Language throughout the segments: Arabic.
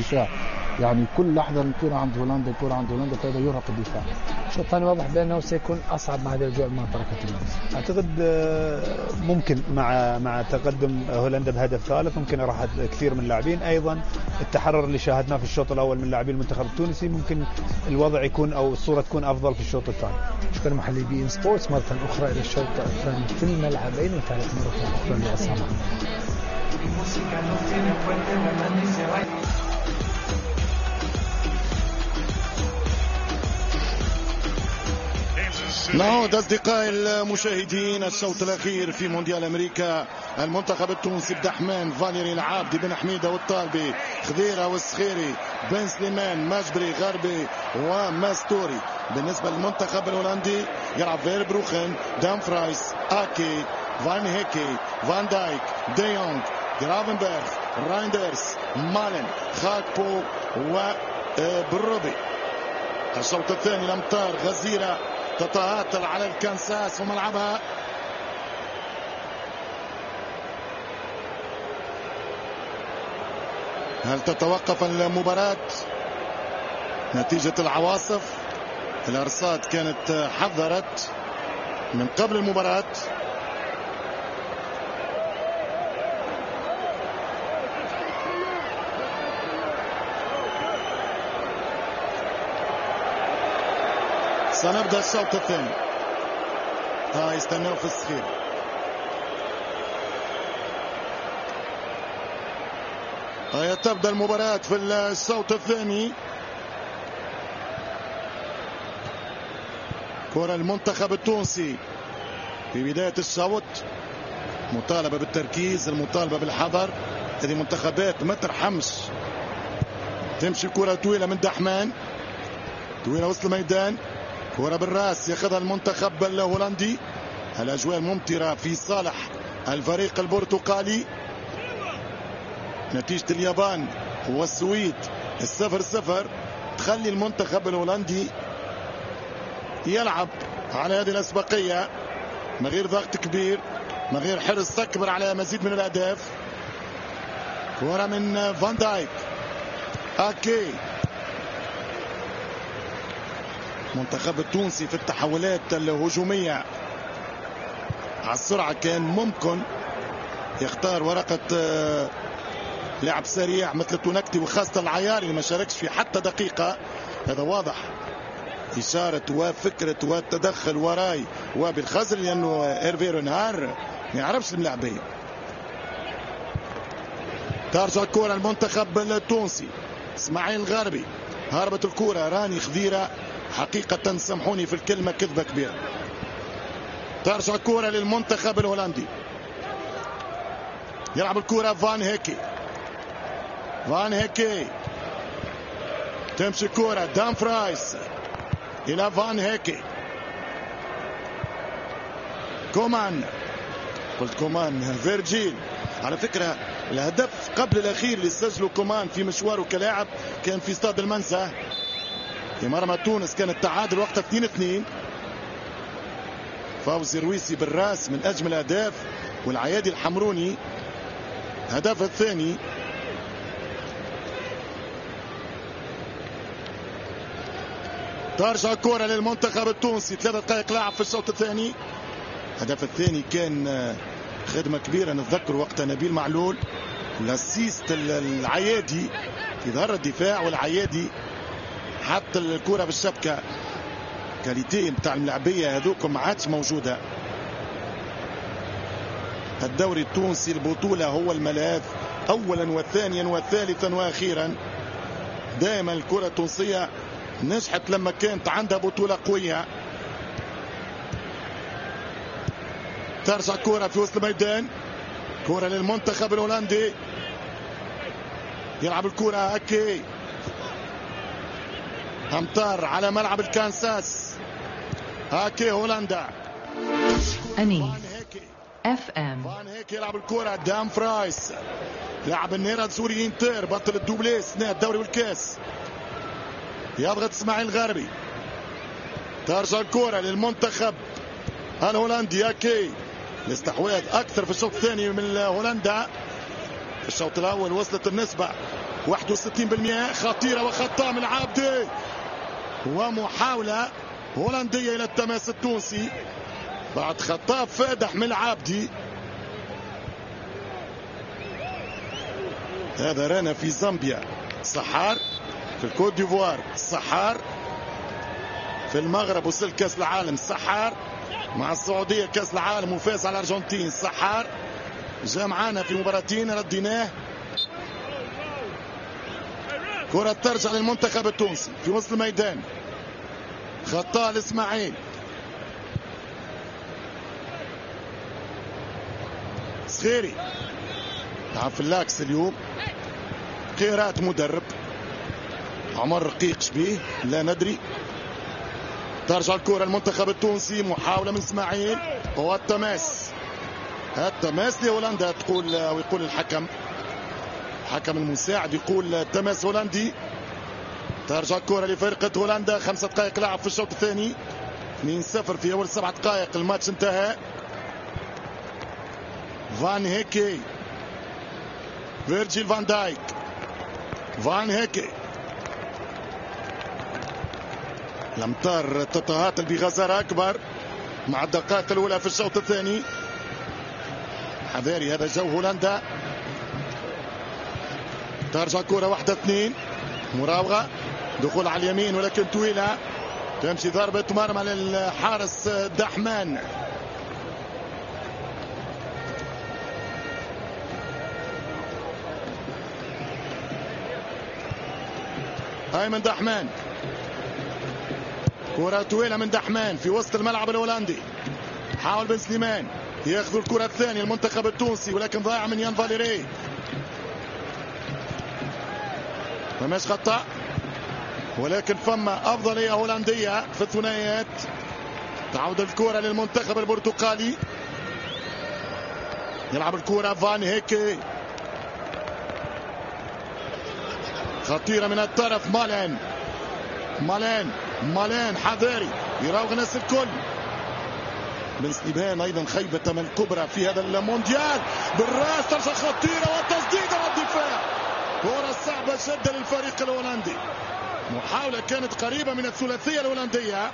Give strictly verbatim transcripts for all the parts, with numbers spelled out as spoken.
الدفاع، يعني كل لحظة الكرة عند هولندا، الكرة عند هولندا، فهذا يرهق الدفاع. الشوط الثاني واضح بأنه سيكون أصعب مع هذه الأجواء ما تركت الأمس. أعتقد ممكن مع مع تقدم هولندا بهدف ثالث ممكن راح كثير من اللاعبين، أيضا التحرر اللي شاهدناه في الشوط الأول من لاعبي المنتخب التونسي ممكن الوضع يكون أو الصورة تكون أفضل في الشوط الثاني. شكرا محلي بي إن سبورتس مرة أخرى إلى الشوط الثاني في الملعبين، وثالث مرة أخرى لعصام محمد. نعود أصدقائي المشاهدين الشوط الأخير في مونديال أمريكا. المنتخب التونسي بدحمان، فاليري العابدي، بن حميدة والطالبي، خضيرة والسخيري، بن سليمان، مجبري، غربي وماستوري. بالنسبة للمنتخب الهولندي يلعب فيربروخن، دامفرايس، آكي، فان هيكي، فان دايك، ديونغ، جرافنبرغ، رايندرز، مالن، خاكبو وبروبي. الشوط الثاني الأمطار غزيرة تتهاطل على الكنساس وملعبها. هل تتوقف المباراة نتيجة العواصف؟ الأرصاد كانت حذرت من قبل المباراة. سنبدأ الشوط الثاني. ها يستنوا في الصغير. هيا تبدأ المباراة في الشوط الثاني. كرة المنتخب التونسي في بداية الشوط، مطالبة بالتركيز، المطالبة بالحذر. هذه منتخبات ما ترحمش. تمشي كرة طويلة من دحمان، طويلة وسط الميدان، كرة بالراس ياخذها المنتخب الهولندي. الأجواء الممطرة في صالح الفريق البرتقالي. نتيجة اليابان والسويد الصفر صفر تخلي المنتخب الهولندي يلعب على هذه الأسبقية من غير ضغط كبير، من غير حرص أكبر على مزيد من الأهداف. كرة من فان دايك، أكي. المنتخب التونسي في التحولات الهجومية على السرعة كان ممكن يختار ورقة لعب سريع مثل تونكتي، وخاصة العياري اللي ما شاركش في حتى دقيقة. هذا واضح إشارة وفكرة والتدخل وراي وبالخزر، لأنه إيرفي رونهار ما يعرفش الملاعبية. ترجع الكرة المنتخب التونسي، اسماعيل الغربي، هربت الكرة، راني خضيرة، حقيقة سامحوني في الكلمة كذبة كبيرة. ترجع الكرة للمنتخب الهولندي، يلعب الكرة فان هيكي، فان هيكي تمشي الكرة دامفرايس إلى فان هيكي، كومان، قلت كومان، فيرجيل. على فكرة الهدف قبل الأخير اللي سجله كومان في مشواره كلاعب كان في استاد المنسى في مرمى تونس، كان التعادل وقتها اثنين اثنين. فوزي الرويسي بالراس من أجمل الأهداف، والعيادي الحمروني هدف الثاني. ترجع الكرة للمنتخب التونسي، ثلاثة دقائق لعب في الشوط الثاني. الهدف الثاني كان خدمة كبيرة، نتذكر وقتها نبيل معلول الاسيست العيادي في ظهر الدفاع، والعيادي حتى الكرة بالشبكة. كاليتي بتاع الملاعبية هذوكم ما عادش موجودة. الدوري التونسي البطولة هو الملاذ أولا وثانيا وثالثا وأخيرا. دائما الكرة التونسية نجحت لما كانت عندها بطولة قوية. ترجع كرة في وسط الميدان، كرة للمنتخب الهولندي، يلعب الكرة أكي، أمطار على ملعب الكانساس. أكي هولندا، أنيس اف ام. فان هيك يلعب الكرة دام فرايس، لاعب النيرة سوري انتر، بطل الدوبلي سنة الدوري والكاس، يضغط اسماعيل الغربي. ترجع الكرة للمنتخب الهولندي، أكي الاستحواذ أكثر في الشوط الثاني من هولندا. في الشوط الأول وصلت النسبة واحد وستين بالمئة. خطيرة وخطأ من عابدي، ومحاولة هولندية إلى التماس التونسي بعد خطأ فادح من العابدي. هذا رانا في زامبيا سحار، في الكوت ديفوار سحار، في المغرب وصل كاس العالم سحار، مع السعودية كاس العالم وفاز على الأرجنتين سحار. جاء معانا في مباراتين رديناه. كرة ترجع للمنتخب التونسي في وسط الميدان. خطأ الإسماعيل. صخيري لعب في اللاكس اليوم. قراءة مدرب عمر رقيق شبيه لا ندري. ترجع الكرة المنتخب التونسي. محاولة من اسماعيل والتماس. التماس لهولندا تقول او يقول الحكم الحكم المساعد يقول تماس هولندي. ترجع الكرة لفرقة هولندا. خمسة دقائق لعب في الشوط الثاني. اثنين صفر في اول سبع دقائق الماتش انتهى. فان هيكي، فيرجيل فان دايك، فان هيكي. الامطار تتهاطل بغزارة اكبر مع الدقائق الاولى في الشوط الثاني. حذاري هذا جو هولندا. ترجع كرة واحدة اثنين. مراوغة دخول على اليمين ولكن طويلة. تمشي ضربة مرمى للحارس دحمان. أيمن دحمان. كرة طويلة من دحمان في وسط الملعب الهولندي. حاول بن سليمان ياخذ الكرة الثانية المنتخب التونسي ولكن ضايع من يان فاليري. فماش خطأ ولكن فما أفضلية هولندية في الثنائيات. تعود الكرة للمنتخب البرتقالي. يلعب الكرة فان هيكي. خطيرة من الطرف. مالين مالين مالين حذاري يراوغ ناس الكل. بن سليمان ايضا خيبة من كبرى في هذا المونديال. بالراس ترجع خطيرة والتسديدة والدفاع. كرة صعبة جدا للفريق الهولندي. محاولة كانت قريبة من الثلاثية الهولندية.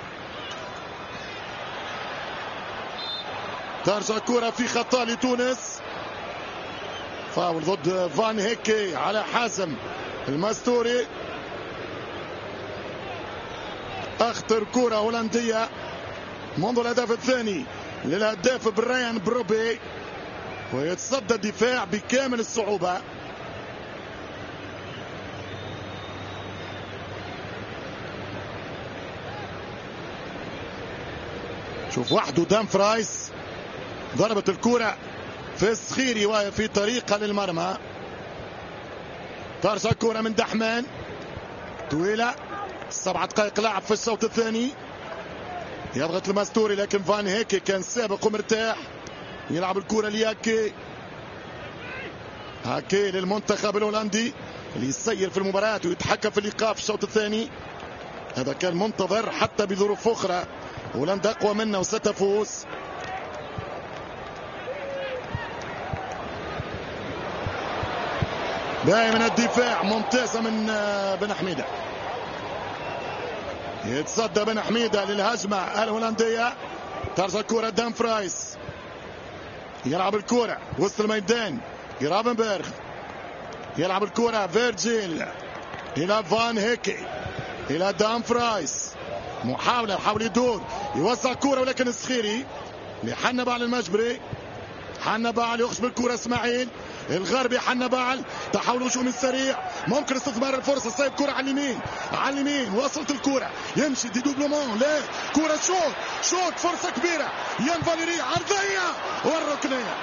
ترجع كرة في خطأ لتونس. فاول ضد فان هيكي على حازم الماستوري. اخطر كرة هولندية منذ الهدف الثاني للهداف بريان بروبي، ويتصدى الدفاع بكامل الصعوبة. شوف وحده دام فرايس ضربت الكرة في الصخيري وهي في طريقها للمرمى. ترجع الكرة من دحمان طويلة. سبعة دقائق لعب في الشوط الثاني. يضغط الماستوري لكن فان هيكي كان سابق ومرتاح. يلعب الكرة لياكي. هاكي للمنتخب الهولندي اللي يسير في المباراة ويتحكم في الإيقاف في الشوط الثاني. هذا كان منتظر حتى بظروف أخرى. هولندا أقوى منا وستفوز. باقي من الدفاع ممتازة من بن حميدة. يتصدى بن حميدة للهجمة الهولندية. ترجع الكرة دام فرايس. يلعب الكرة وسط الميدان. جرافنبرغ يلعب الكرة. فيرجيل إلى فان هيكي إلى دام فرايس. محاولة يحاول يدور يوسع الكرة ولكن الصخيري لحنا بعل المجبري. حنا بعل يخش بالكرة. اسماعيل الغربي. حنا بعل تحاول هجوم سريع ممكن استثمار الفرصة. سايب كرة على اليمين على اليمين. وصلت الكرة يمشي دي دوبلومون. لا كرة شوط شوط فرصة كبيرة. يان فاليري عرضية والركنية.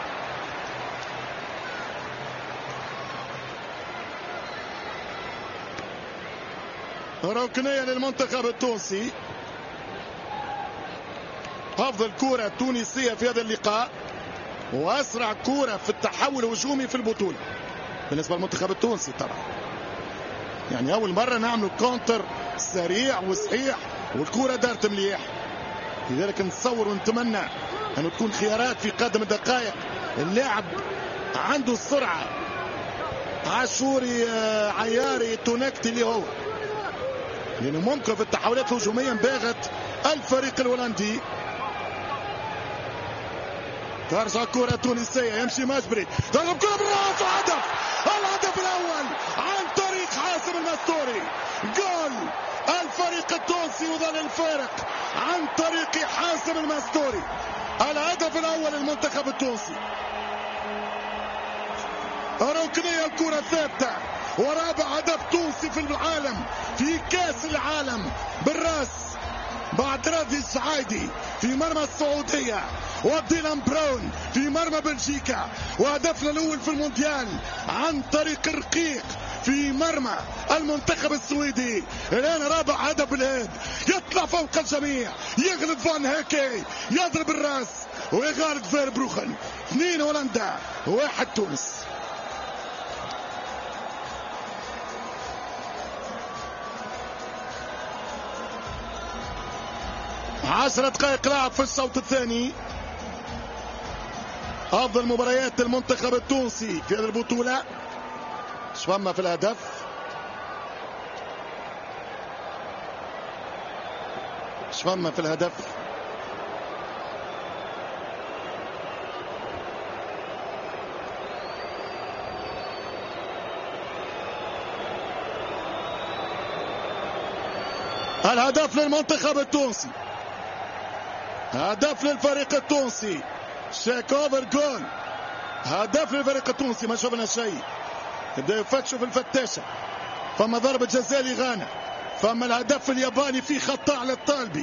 ركنية للمنتخب التونسي. أفضل كرة تونسية في هذا اللقاء وأسرع كرة في التحول الهجومي في البطولة بالنسبة للمنتخب التونسي. طبعا يعني أول مرة نعمل كونتر سريع وصحيح والكرة دارت مليح. لذلك نتصور ونتمنى أن تكون خيارات في قادم الدقائق. اللاعب عنده السرعة عاشوري عياري تونكتي اللي هو لأنه ممكن في التحولات الهجومية باغت الفريق الهولندي. ترجع كرة تونسية، يمشي مجبري، ضرب كرة بالراس وهدف، الهدف الأول عن طريق حاسم المستوري. جول الفريق التونسي وظل الفارق عن طريق حاسم المستوري. الهدف الأول للمنتخب التونسي. ركنية الكرة ثابتة ورابع هدف تونسي في العالم في كأس العالم بالراس بعد راضي السعايدي في مرمى السعودية وديلان براون في مرمى بلجيكا، وهدفنا الأول في المونديال عن طريق الرقيق في مرمى المنتخب السويدي. الآن رابع هدف بالهيد، يطلع فوق الجميع، يغلب فان هيكي، يضرب الراس ويغالب فيربروخن. اثنين هولندا واحد تونس. عشرة دقائق لعب في الشوط الثاني. أفضل مباريات المنتخب التونسي في هذه البطولة. شفنا في الهدف شفنا في الهدف الهدف للمنتخب التونسي، هدف للفريق التونسي. شيك اوفر جول، هدف للفريق التونسي. ما شفنا شيء، يبدا يفتشوا في الفتاشه. فما ضربه جزاء لغانا، فما الهدف الياباني في خطا على الطالبي.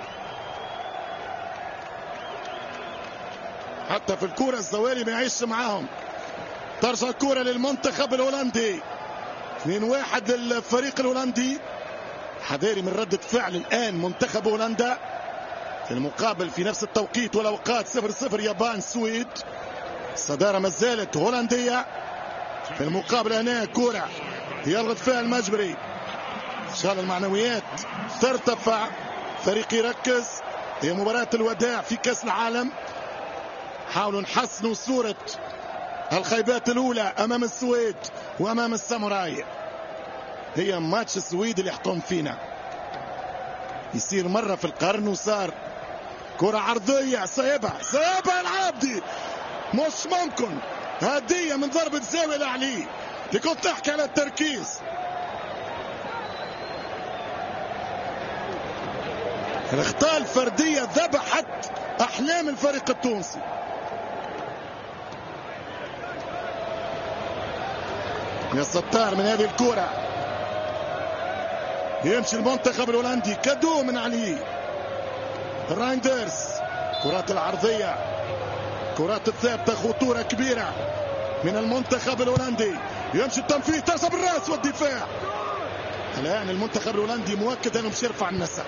حتى في الكره الزوالي ما يعيش معاهم. ترجع الكره للمنتخب الهولندي. اثنين واحد للفريق الهولندي. حذاري من ردة فعل الآن منتخب هولندا. في المقابل في نفس التوقيت والأوقات صفر صفر يابان السويد. الصدارة ما زالت هولندية. في المقابل هنا كرة يلغط فيها المجبري. إن شاء الله المعنويات ترتفع، فريق يركز. هي مباراة الوداع في كأس العالم. حاولوا نحسنوا صورة الخيبات الأولى أمام السويد وأمام الساموراي. هي ماتش السويد اللي يحكم فينا، يصير مرة في القرن. وصار كرة عرضية سايبها سايبها العابدي، مش ممكن. هدية من ضربة زاوية لعلي اللي كنت تحكي على التركيز. الأخطاء الفردية ذبحت أحلام الفريق التونسي. يا ستار من هذه الكرة يمشي المنتخب الهولندي. كادو من علي رايندرز. كرات العرضية، كرات الثابتة، خطورة كبيرة من المنتخب الهولندي. يمشي التنفيذ، ترسب الراس والدفاع. الآن المنتخب الهولندي مؤكد أنه مش يرفع النسق.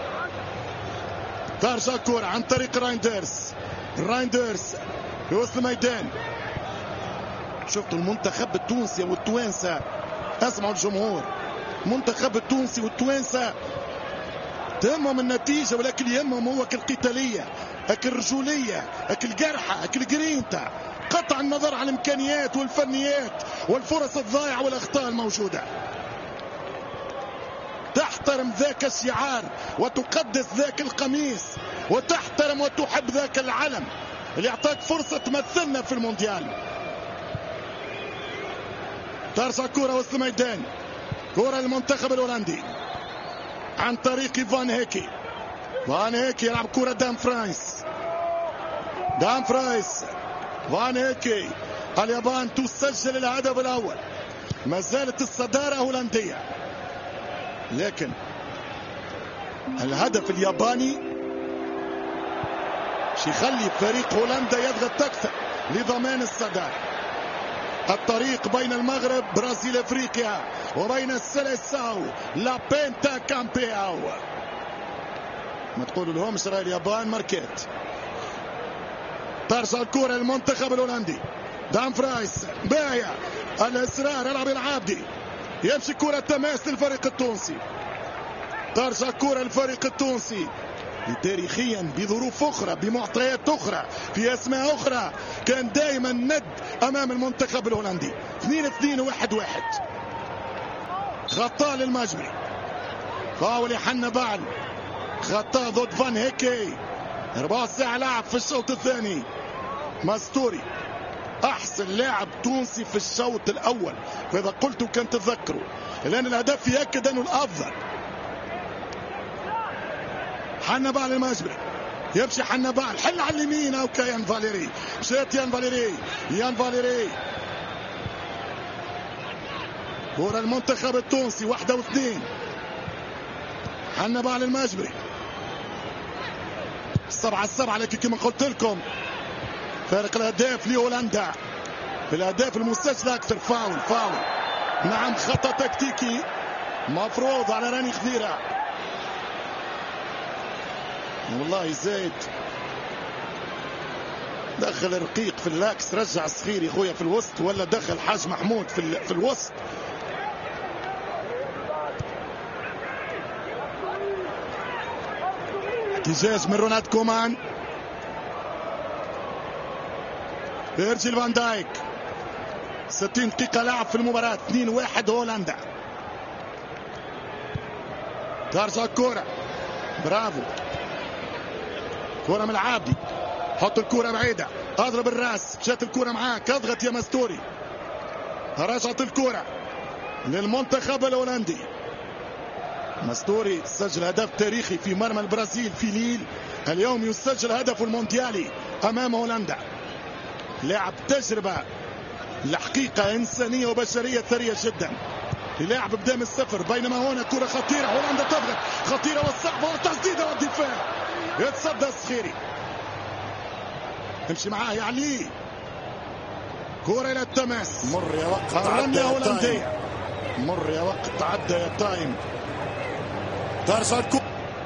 ترجع الكرة عن طريق رايندرز. رايندرز في وسط الميدان. شفتوا المنتخب التونسي والتوانسة، اسمعوا الجمهور. المنتخب التونسي والتوانسة تهمهم النتيجة، ولكن يهمهم هو كالقتالية، الرجولية، الجرحة، الجرينتا، قطع النظر عن الإمكانيات والفنيات والفرص الضائعة والأخطاء الموجودة. تحترم ذاك الشعار وتقدس ذاك القميص، وتحترم وتحب ذاك العلم اللي يعطاك فرصة تمثلنا في المونديال. ترجع كرة وسط الميدان، كرة المنتخب الهولندي عن طريق فان هيكي. فان هيكي يلعب كرة دام فرايس. دام فرايس فان هيكي. اليابان تسجل الهدف الأول. ما زالت الصدارة هولندية، لكن الهدف الياباني يخلي فريق هولندا يضغط أكثر لضمان الصدارة. الطريق بين المغرب برازيل افريقيا وبين السيليساو لا بينتا كامبياو. ما تقولوا لهمش راه اليابان ماركيت. ترجع الكرة للمنتخب الهولندي. دام فرايس بايع الاصرار، يلعب العابدي، يمشي كرة تماس للفريق التونسي. ترجع الكرة للفريق التونسي. تاريخيا بظروف أخرى بمعطيات أخرى في أسماء أخرى كان دائما ند أمام المنتخب الهولندي. اثنين اثنين وواحد واحد. خطأ للمجبري، فاول يحنى بعل، خطأ ضد فان هيكي. ربع ساعة لعب في الشوط الثاني. ماستوري أحسن لاعب تونسي في الشوط الأول، فإذا قلت كان تتذكروا، لأن الهدف يأكد أنه الأفضل. حنا بعل المجبري، يمشي حنا بعل، حل على اليمين أو كيان فاليري، مشيت يان فاليري، يان فاليري. كرة المنتخب التونسي واحدة واثنين. حنا بعل المجبري سبعة السبعة، لكن كما قلت لكم فارق الأهداف لهولندا في الأهداف المسجلة أكثر. فاول فاول نعم، خطأ تكتيكي مفروض على راني خضيرة. والله زايد دخل رقيق في اللاكس، رجع الصغير يا خويا في الوسط، ولا دخل حاج محمود في في الوسط. احتجاج من رونالد كومان. فيرجيل فان دايك، ستين دقيقة لعب في المباراة. اثنين واحد هولندا. ترجع الكرة، برافو، كرة من العابدي، حط الكرة بعيدة، اضرب الراس، مشات الكرة معاك، اضغط يا ماستوري. رجعت الكرة للمنتخب الهولندي. ماستوري سجل هدف تاريخي في مرمى البرازيل في ليل. اليوم يسجل هدف المونديالي امام هولندا. لاعب تجربة الحقيقة إنسانية وبشرية ثرية جدا. لاعب بدا من الصفر، بينما هنا كرة خطيرة، هولندا تضغط، خطيرة والصعبة والتسديدة والدفاع. يتصدى الصخيري، تمشي معاه يا علي، كرة إلى التماس. مر يا وقت، الرمية هولندية، مر يا وقت، تعدى يا تايم. ترجع الكرة،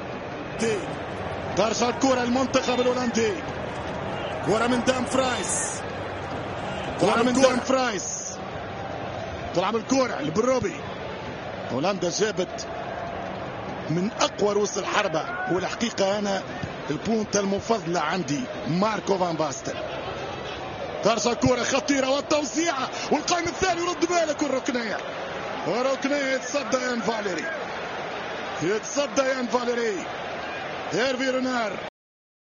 ترجع الكرة المنتخب الهولندي. كرة من دام فرايس، كرة من دام فرايس، تلعب الكرة لبروبي. هولندا جابت من أقوى رؤوس الحربة، والحقيقة أنا البونت المفضلة عندي ماركو فان باستن. ترجع كرة خطيرة والتوزيعة، والقائم الثاني يرد بالك، والركنية، وركنية يتصدى يان فاليري، يتصدى يان فاليري. هيرفي رونار